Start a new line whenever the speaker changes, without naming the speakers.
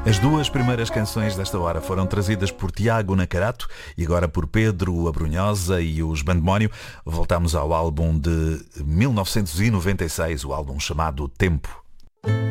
As duas primeiras canções desta hora foram trazidas por Tiago Nacarato e agora por Pedro Abrunhosa e os Bandemónio. Voltamos ao álbum de 1996, o álbum chamado Tempo.